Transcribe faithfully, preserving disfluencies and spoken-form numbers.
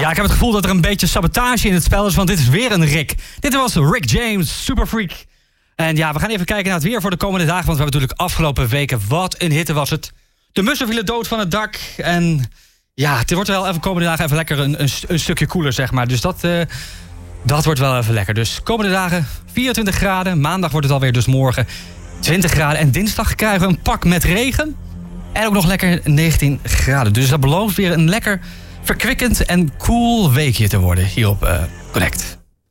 Ja, ik heb het gevoel dat er een beetje sabotage in het spel is, want dit is weer een Rick. Dit was Rick James, Superfreak. En ja, we gaan even kijken naar het weer voor de komende dagen, want we hebben natuurlijk afgelopen weken, wat een hitte was het. De mussen vielen dood van het dak en ja, het wordt wel even komende dagen even lekker een, een, een stukje koeler, zeg maar. Dus dat, uh, dat wordt wel even lekker. Dus komende dagen vierentwintig graden, maandag wordt het alweer dus morgen twintig graden en dinsdag krijgen we een pak met regen. En ook nog lekker negentien graden. Dus dat belooft weer een lekker verkwikkend en cool weekje te worden hier op uh, Connect.